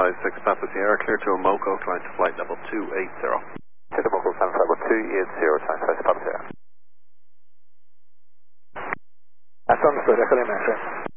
756 Papa Sierra, clear to Omoko, climb to flight level 280. To the Omoko 757 280, climb to Papa Sierra. That's understood, echo Lima, sir.